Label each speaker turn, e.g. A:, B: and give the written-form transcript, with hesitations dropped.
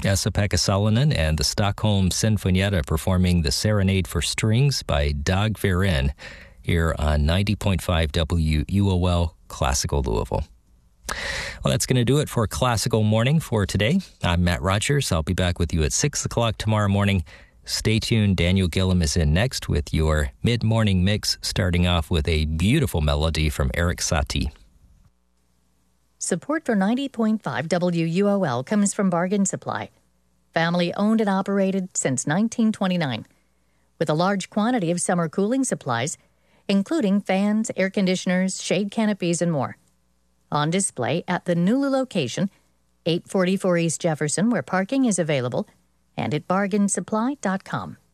A: Esa-Pekka Salonen and the Stockholm Sinfonietta performing the Serenade for Strings by Dag Verin here on 90.5 WUOL Classical Louisville. Well, that's going to do it for Classical Morning for today. I'm Matt Rogers. I'll be back with you at 6 o'clock tomorrow morning. Stay tuned. Daniel Gillum is in next with your mid-morning mix, starting off with a beautiful melody from Erik Satie.
B: Support for 90.5 WUOL comes from Bargain Supply, family owned and operated since 1929, with a large quantity of summer cooling supplies, including fans, air conditioners, shade canopies, and more. On display at the Nulu location, 844 East Jefferson, where parking is available, and at bargainsupply.com.